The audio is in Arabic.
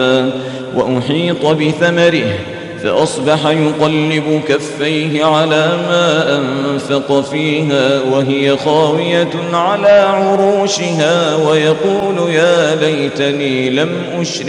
وأحيط بثمره فأصبح يقلب كفيه على ما أنفق فيها وهي خاوية على عروشها ويقول يا ليتني لم أشرك